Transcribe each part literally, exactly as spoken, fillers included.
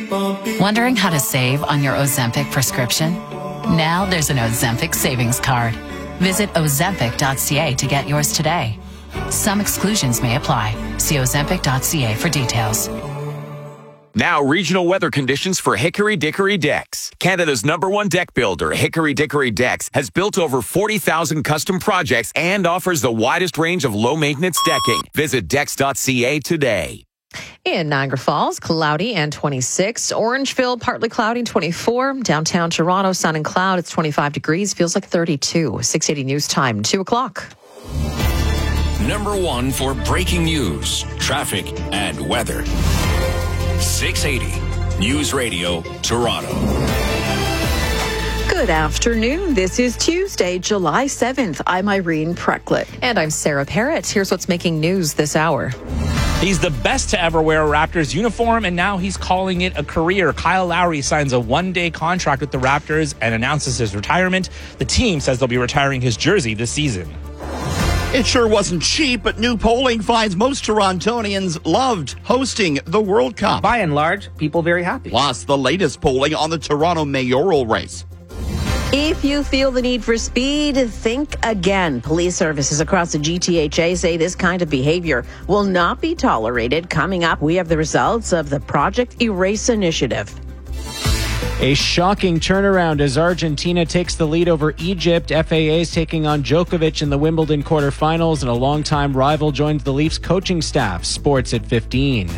Wondering how to save on your Ozempic prescription? Now there's an Ozempic savings card. Visit ozempic dot c a to get yours today. Some exclusions may apply. See ozempic dot c a for details. Now, regional weather conditions for Hickory Dickory Decks. Canada's number one deck builder, Hickory Dickory Decks, has built over forty thousand custom projects and offers the widest range of low-maintenance decking. Visit decks dot c a today. In Niagara Falls, cloudy and twenty-six. Orangeville, partly cloudy, twenty-four. Downtown Toronto, sun and cloud, it's twenty-five degrees, feels like thirty-two. six eighty News Time, two o'clock. Number one for breaking news, traffic, and weather. six eighty News Radio, Toronto. Good afternoon. This is Tuesday, July seventh. I'm Irene Precklett. And I'm Sarah Parrott. Here's what's making news this hour. He's the best to ever wear a Raptors uniform, and now he's calling it a career. Kyle Lowry signs a one-day contract with the Raptors and announces his retirement. The team says they'll be retiring his jersey this season. It sure wasn't cheap, but new polling finds most Torontonians loved hosting the World Cup. By and large, people very happy. Plus, the latest polling on the Toronto mayoral race. If you feel the need for speed, think again. Police services across the G T H A say this kind of behavior will not be tolerated. Coming up, we have the results of the Project Erase initiative. A shocking turnaround as Argentina takes the lead over Egypt. F A A is taking on Djokovic in the Wimbledon quarterfinals, and a longtime rival joins the Leafs coaching staff. Sports at fifteen.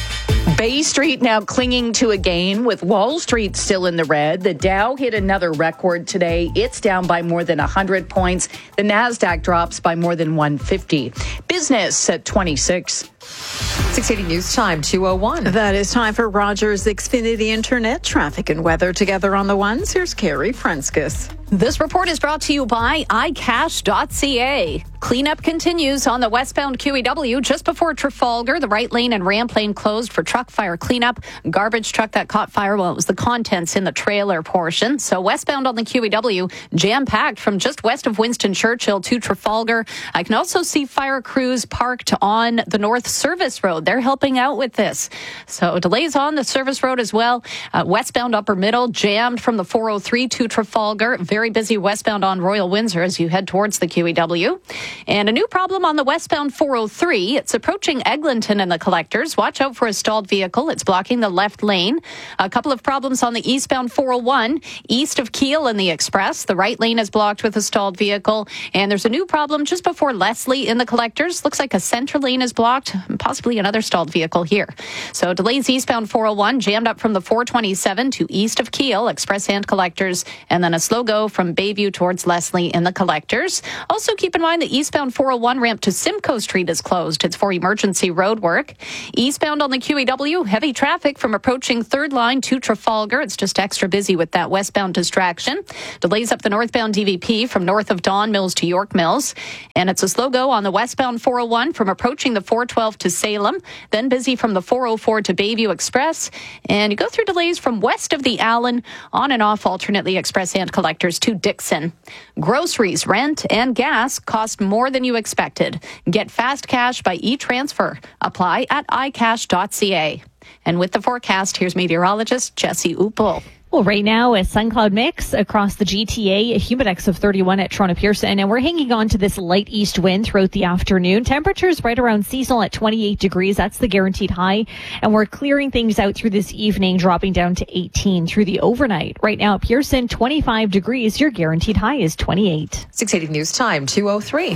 Bay Street now clinging to a gain with Wall Street still in the red. The Dow hit another record today. It's down by more than one hundred points. The Nasdaq drops by more than one hundred fifty. Business at twenty-six. six eighty News Time, two oh one. That is time for Rogers Xfinity Internet traffic and weather together on the ones. Here's Carrie Franskis. This report is brought to you by i cash dot c a. Cleanup continues on the westbound Q E W just before Trafalgar. The right lane and ramp lane closed for truck fire cleanup. Garbage truck that caught fire, well, it was the contents in the trailer portion. So westbound on the Q E W, jam-packed from just west of Winston Churchill to Trafalgar. I can also see fire crews parked on the North Service Road. They're helping out with this. So delays on the Service Road as well. Uh, westbound Upper Middle, jammed from the four oh three to Trafalgar. Very busy westbound on Royal Windsor as you head towards the Q E W. And a new problem on the westbound four oh three. It's approaching Eglinton and the collectors. Watch out for a stalled vehicle. It's blocking the left lane. A couple of problems on the eastbound four oh one, east of Keele and the Express. The right lane is blocked with a stalled vehicle. And there's a new problem just before Leslie in the collectors. Looks like a center lane is blocked, possibly another stalled vehicle here. So delays eastbound four oh one, jammed up from the four twenty-seven to east of Keele, Express and collectors. And then a slow go from Bayview towards Leslie in the collectors. Also keep in mind the eastbound four oh one ramp to Simcoe Street is closed. It's for emergency road work. Eastbound on the Q E W, heavy traffic from approaching third line to Trafalgar. It's just extra busy with that westbound distraction. Delays up the northbound D V P from north of Don Mills to York Mills. And it's a slow go on the westbound four oh one from approaching the four twelve to Salem. Then busy from the four oh four to Bayview Express. And you go through delays from west of the Allen, on and off alternately Express and collectors to Dixon. Groceries, rent, and gas cost more than you expected. Get fast cash by e-transfer. Apply at i cash dot c a. And with the forecast, here's meteorologist Jesse Uppel. Well, right now, a sun cloud mix across the G T A, a humidex of thirty-one at Toronto Pearson, and we're hanging on to this light east wind throughout the afternoon. Temperatures right around seasonal at twenty-eight degrees. That's the guaranteed high. And we're clearing things out through this evening, dropping down to eighteen through the overnight. Right now, Pearson, twenty-five degrees. Your guaranteed high is twenty-eight. six eighty News Time, two oh three.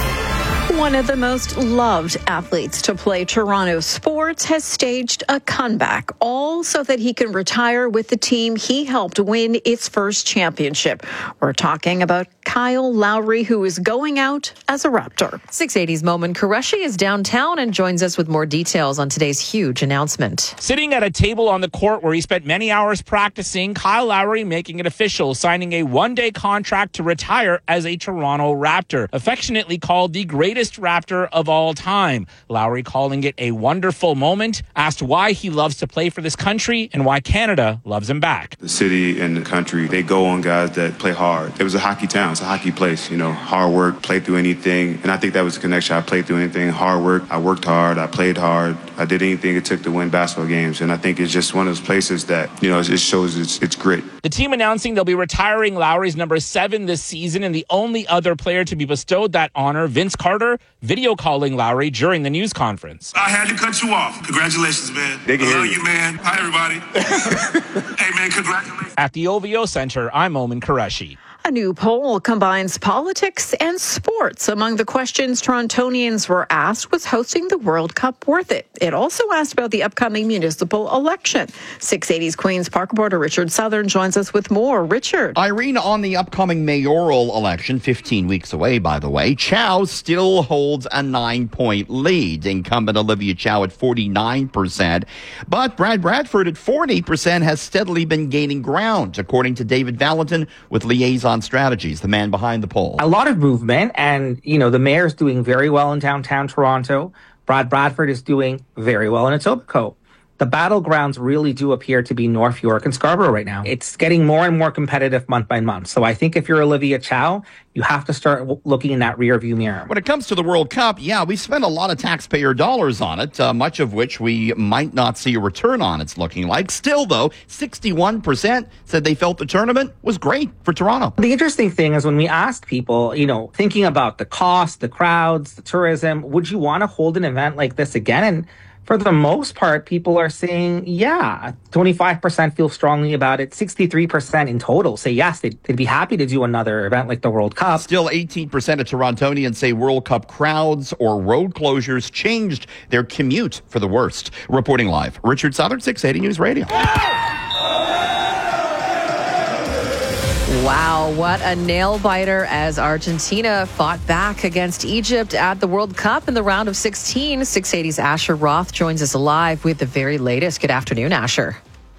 One of the most loved athletes to play Toronto sports has staged a comeback, all so that he can retire with the team he helped win its first championship. We're talking about Kyle Lowry, who is going out as a Raptor. six eighty's Momin Qureshi is downtown and joins us with more details on today's huge announcement. Sitting at a table on the court where he spent many hours practicing, Kyle Lowry making it official, signing a one-day contract to retire as a Toronto Raptor, affectionately called the greatest greatest Raptor of all time. Lowry calling it a wonderful moment, asked why he loves to play for this country and why Canada loves him back. The city and the country, they go on guys that play hard. It was a hockey town. It's a hockey place, you know, hard work, play through anything. And I think that was the connection. I played through anything, hard work. I worked hard. I played hard. I did anything it took to win basketball games. And I think it's just one of those places that, you know, it shows its, its grit. The team announcing they'll be retiring Lowry's number seven this season, and the only other player to be bestowed that honor, Vince Carter, video calling Lowry during the news conference. I had to cut you off. Congratulations, man. They can I hear love you. you, man. Hi, everybody. Hey, man, congratulations. At the O V O Center, I'm Omen Qureshi. A new poll combines politics and sports. Among the questions Torontonians were asked was hosting the World Cup worth it? It also asked about the upcoming municipal election. six eighty's Queen's Park reporter Richard Southern joins us with more. Richard. Irene, on the upcoming mayoral election, fifteen weeks away, by the way, Chow still holds a nine-point lead. Incumbent Olivia Chow at forty-nine percent. But Brad Bradford at forty percent has steadily been gaining ground, according to David Valentin with Liaison Strategies, the man behind the poll. A lot of movement, and, you know, the mayor's doing very well in downtown Toronto. Brad Bradford is doing very well in Etobicoke. The battlegrounds really do appear to be North York and Scarborough right now. It's getting more and more competitive month by month. So I think if you're Olivia Chow, you have to start w- looking in that rearview mirror. When it comes to the World Cup, yeah, we spent a lot of taxpayer dollars on it, uh, much of which we might not see a return on, it's looking like. Still, though, sixty-one percent said they felt the tournament was great for Toronto. The interesting thing is when we asked people, you know, thinking about the cost, the crowds, the tourism, would you want to hold an event like this again? And for the most part, people are saying, yeah. twenty-five percent feel strongly about it. sixty-three percent in total say yes, they'd, they'd be happy to do another event like the World Cup. Still, eighteen percent of Torontonians say World Cup crowds or road closures changed their commute for the worst. Reporting live, Richard Southern, six eighty News Radio. Wow, what a nail biter as Argentina fought back against Egypt at the World Cup in the round of sixteen. six eighty's Asher Roth joins us live with the very latest. Good afternoon, Asher.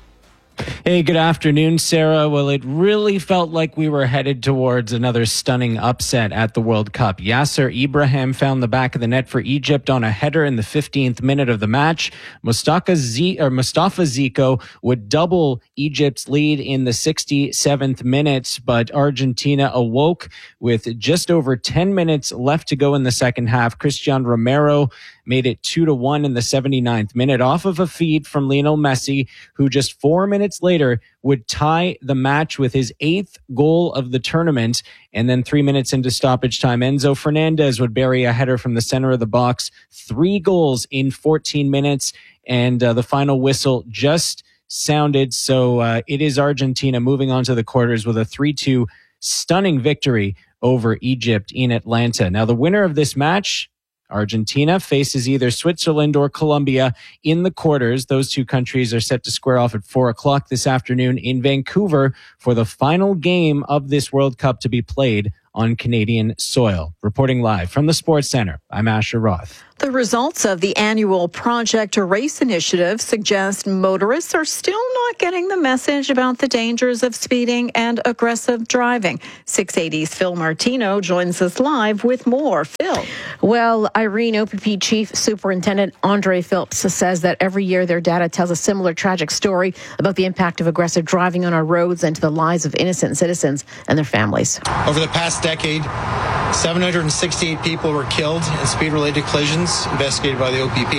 Hey, good afternoon, Sarah. Well, it really felt like we were headed towards another stunning upset at the World Cup. Yasser Ibrahim found the back of the net for Egypt on a header in the fifteenth minute of the match. Mustafa, Z- or Mustafa Zico would double Egypt's lead in the sixty-seventh minute, but Argentina awoke with just over ten minutes left to go in the second half. Cristian Romero made it two to one in the seventy-ninth minute off of a feed from Lionel Messi, who just four minutes later would tie the match with his eighth goal of the tournament. And then three minutes into stoppage time, Enzo Fernandez would bury a header from the center of the box. Three goals in fourteen minutes. And uh, the final whistle just sounded. So uh, it is Argentina moving on to the quarters with a three two stunning victory over Egypt in Atlanta. Now, the winner of this match, Argentina, faces either Switzerland or Colombia in the quarters. Those two countries are set to square off at four o'clock this afternoon in Vancouver for the final game of this World Cup to be played on Canadian soil. Reporting live from the Sports Center, I'm Asher Roth. The results of the annual Project Erase initiative suggest motorists are still not getting the message about the dangers of speeding and aggressive driving. six eighty's Phil Martino joins us live with more. Phil. Well, Irene, O P P Chief Superintendent Andre Phillips says that every year their data tells a similar tragic story about the impact of aggressive driving on our roads and to the lives of innocent citizens and their families. Over the past decade, seven hundred sixty-eight people were killed in speed-related collisions investigated by the O P P.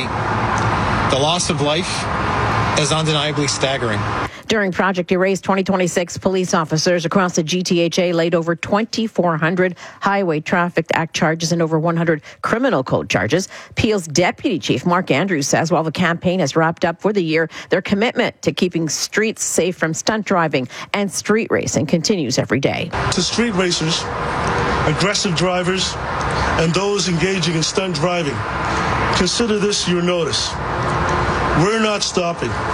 The loss of life is undeniably staggering. During Project Erase twenty twenty-six, police officers across the G T H A laid over twenty-four hundred Highway Traffic Act charges and over one hundred criminal code charges. Peel's Deputy Chief Mark Andrews says while the campaign has wrapped up for the year, their commitment to keeping streets safe from stunt driving and street racing continues every day. To street racers, aggressive drivers, and those engaging in stunt driving, consider this your notice. We're not stopping.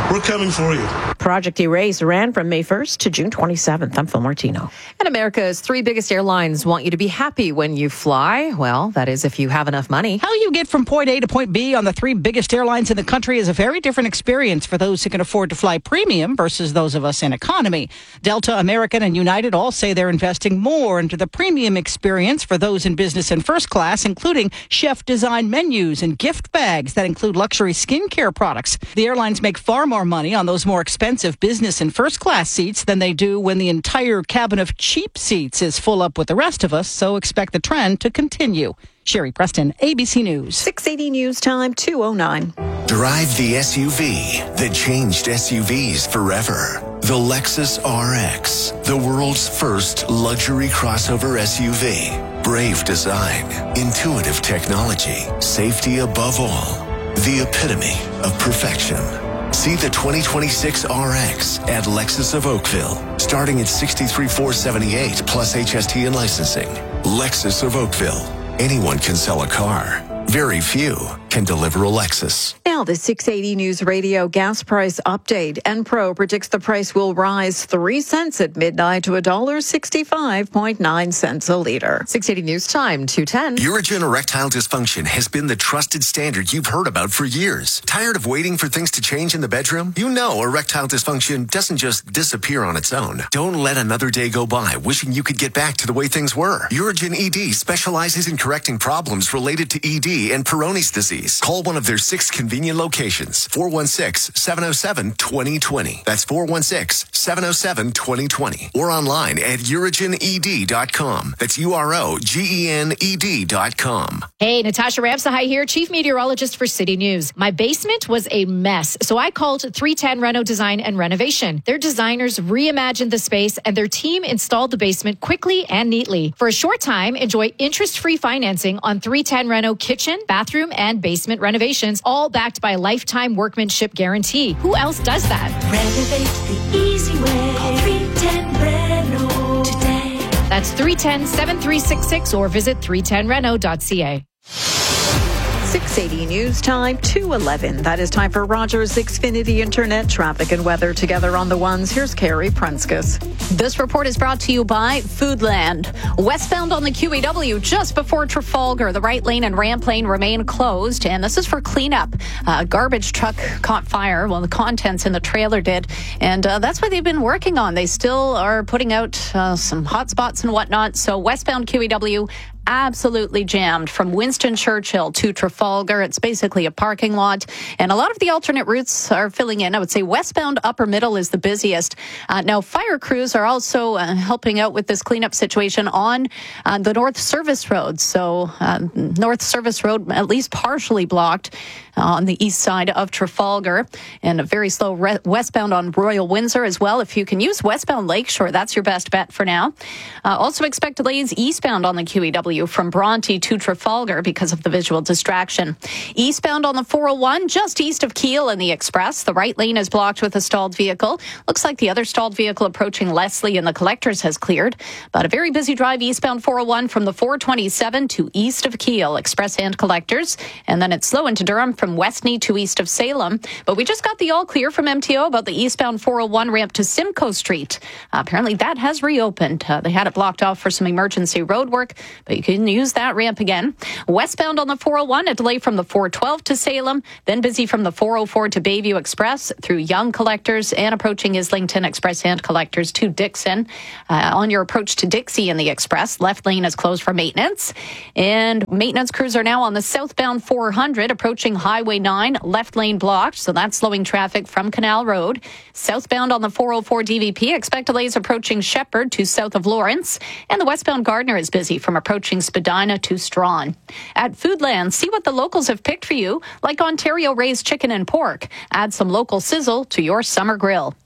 We're coming for you. Project Erase ran from May first to June twenty-seventh. I'm Phil Martino. And America's three biggest airlines want you to be happy when you fly. Well, that is if you have enough money. How you get from point A to point B on the three biggest airlines in the country is a very different experience for those who can afford to fly premium versus those of us in economy. Delta, American, and United all say they're investing more into the premium experience for those in business and first class, including chef-designed menus and gift bags that include luxury skincare products. The airlines make far more money on those more expensive business and first class seats than they do when the entire cabin of cheap seats is full up with the rest of us, so expect the trend to continue. Sherry Preston, A B C News. six eighty News Time, two oh nine. Drive the S U V that changed S U Vs forever. The Lexus R X, the world's first luxury crossover S U V. Brave design, intuitive technology, safety above all. The epitome of perfection. See the twenty twenty-six R X at Lexus of Oakville, starting at sixty-three thousand four hundred seventy-eight dollars plus H S T and licensing. Lexus of Oakville. Anyone can sell a car. Very few can deliver a Lexus. Now, the six eighty News Radio gas price update. Enpro predicts the price will rise three cents at midnight to one dollar sixty-five point nine cents a liter. six eighty News Time, two ten. Urigen erectile dysfunction has been the trusted standard you've heard about for years. Tired of waiting for things to change in the bedroom? You know erectile dysfunction doesn't just disappear on its own. Don't let another day go by wishing you could get back to the way things were. Urigen E D specializes in correcting problems related to E D and Peyronie's disease. Call one of their six convenient locations. four one six, seven oh seven, two oh two oh. That's four one six, seven oh seven, two oh two oh. Or online at urigen e d dot com. That's U R O G E N E D dot com. Hey, Natasha Ramsahai here, Chief Meteorologist for City News. My basement was a mess, so I called three ten Reno Design and Renovation. Their designers reimagined the space, and their team installed the basement quickly and neatly. For a short time, enjoy interest-free financing on three ten Reno kitchen, bathroom, and basement renovations, all backed by a lifetime workmanship guarantee. Who else does that? Renovate the easy way. Call three ten Reno today. That's three one zero, seven three six six or visit three ten reno dot c a. six eighty News Time, two eleven. That is time for Rogers Xfinity Internet traffic and weather together on the ones. Here's Carrie Prunskis. This report is brought to you by Foodland. Westbound on the Q E W just before Trafalgar, the right lane and ramp lane remain closed, and this is for cleanup. A garbage truck caught fire. Well, the contents in the trailer did, and uh, that's what they've been working on. They still are putting out uh, some hot spots and whatnot. So westbound Q E W absolutely jammed from Winston Churchill to Trafalgar. It's basically a parking lot, and a lot of the alternate routes are filling in. I would say westbound upper middle is the busiest. Uh, now, fire crews are also uh, helping out with this cleanup situation on uh, the North Service Road. So uh, North Service Road at least partially blocked uh, on the east side of Trafalgar, and a very slow re- westbound on Royal Windsor as well. If you can use westbound Lakeshore, that's your best bet for now. Uh, also expect delays eastbound on the Q E W from Bronte to Trafalgar because of the visual distraction. Eastbound on the four oh one, just east of Keele and the Express. The right lane is blocked with a stalled vehicle. Looks like the other stalled vehicle approaching Leslie and the Collectors has cleared. But a very busy drive eastbound four oh one from the four twenty-seven to east of Keele, Express and Collectors. And then it's slow into Durham from Westney to east of Salem. But we just got the all clear from M T O about the eastbound four oh one ramp to Simcoe Street. Uh, apparently that has reopened. Uh, they had it blocked off for some emergency road work, but you can use that ramp again. Westbound on the four oh one, a delay from the four twelve to Salem, then busy from the four oh four to Bayview Express through Young Collectors and approaching Islington Express and Collectors to Dixon. Uh, on your approach to Dixie in the Express, left lane is closed for maintenance, and maintenance crews are now on the southbound four hundred approaching Highway nine, left lane blocked, so that's slowing traffic from Canal Road. Southbound on the four oh four D V P, expect delays approaching Shepherd to south of Lawrence, and the westbound Gardner is busy from approaching Spadina to Strawn. At Foodland, see what the locals have picked for you, like Ontario raised chicken and pork. Add some local sizzle to your summer grill.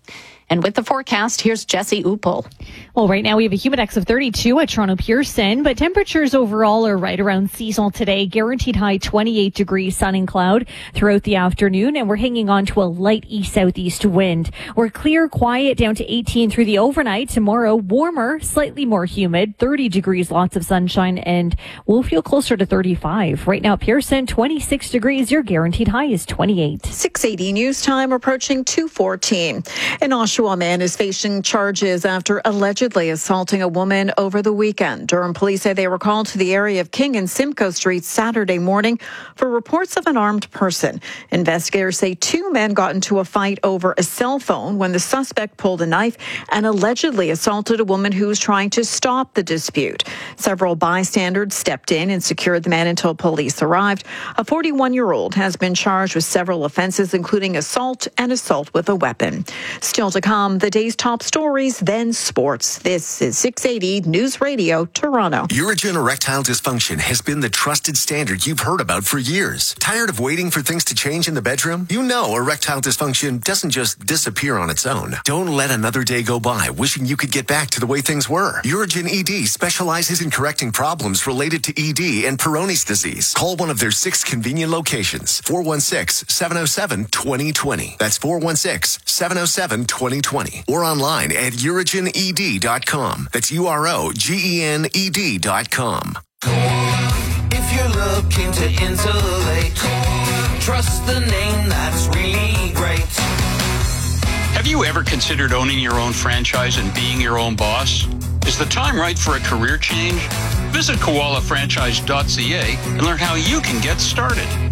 And with the forecast, here's Jesse Uppel. Well, right now we have a humidex of thirty-two at Toronto Pearson, but temperatures overall are right around seasonal today. Guaranteed high twenty-eight degrees, sun and cloud throughout the afternoon, and we're hanging on to a light east-southeast wind. We're clear, quiet, down to eighteen through the overnight. Tomorrow, warmer, slightly more humid, thirty degrees, lots of sunshine, and we'll feel closer to thirty-five. Right now, Pearson, twenty-six degrees. Your guaranteed high is twenty-eight. six eighty news time approaching two fourteen. An Oshawa man is facing charges after allegedly assaulting a woman over the weekend. Durham police say they were called to the area of King and Simcoe Streets Saturday morning for reports of an armed person. Investigators say two men got into a fight over a cell phone when the suspect pulled a knife and allegedly assaulted a woman who was trying to stop the dispute. Several bystanders stepped in and secured the man until police arrived. A forty-one-year-old has been charged with several offenses, including assault and assault with a weapon. Still to come, the day's top stories, then sports. This is six eighty News Radio, Toronto. Urigen erectile dysfunction has been the trusted standard you've heard about for years. Tired of waiting for things to change in the bedroom? You know erectile dysfunction doesn't just disappear on its own. Don't let another day go by wishing you could get back to the way things were. Urigen E D specializes in correcting problems related to E D and Peyronie's disease. Call one of their six convenient locations. four one six, seven oh seven, two oh two oh. That's four one six, seven oh seven, two oh two oh. Or online at urigen e d dot com. That's U R O G E N E D dot com. If you're looking to insulate, trust the name that's really great. Have you ever considered owning your own franchise and being your own boss? Is the time right for a career change? Visit koala franchise dot c a and learn how you can get started.